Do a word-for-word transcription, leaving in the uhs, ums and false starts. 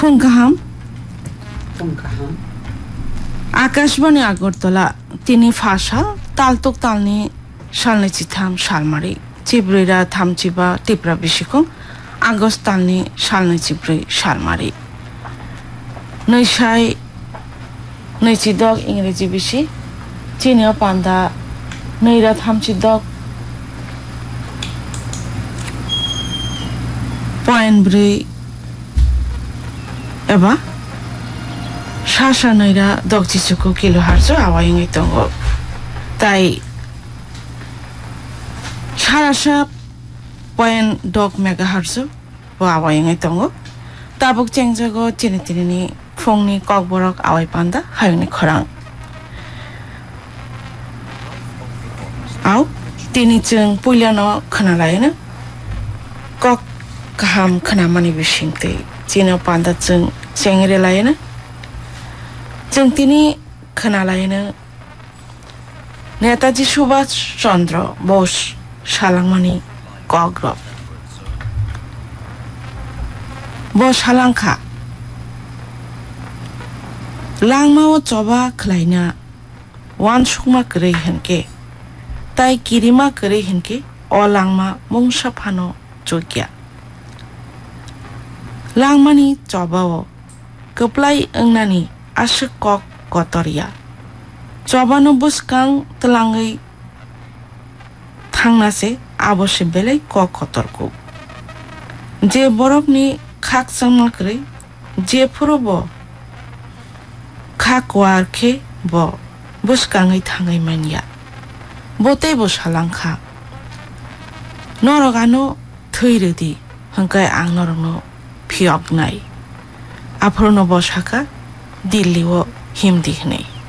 ফুংকাহাম আকাশবাণী আগরতলা তিনি ফাঁসা তালতক তালনি সালনি চিথাম সালমারি চিব্রইরা থামচিবা টিপ্রা বিশিকং আগস্ট তালনি সালনি চিব্রই সালমারি নৈশাই নৈচিদক ইংরেজি বিশি চিনিয় পান্দা নৈরা থামচিদক পয়েন্ট ব্रै एबा शासा नैरा दगजिसुको किलो हार्सो आवायङै दंगो ताई सारासा पॉइंट दग मेगा हार्सो बो आवायङै दंगो ताबुक चेंजगो तिनि तिनि फुंनि ककबरक आवाय पान्दा हायनि खरां आव तिनि जों पुलियानो खोनालायनो कक गाहाम खोनामानि बिसिंते चिनो पान्दा जों चेंगरे लायनो जों तिनि खोनालायनो नेताजी सुभाष चंद्र बोस सालांमानि कग्रब बो सालांखा लांमाओ चबा खलायना वान सुकमा करै हनके ताई किरिमा करै हनके अ लांमा मुंसा फानो जोग्या लांमानि चबाओ कप्लाय अंगनानि आसु कक कतरिया चबानो बुसकां तलाङै थांनासे आबसे बेलै कक कतरको जे बरफनि खाक संमाकरै जे फुरब खाक वारखे ब बुसकाङै थाङै मानिया बोते बसालांखा नरगानो थैरोदि हंकाय आं नरनो फियगनाय आफरनो बसाका दिल्ली वो हिमदी नहीं।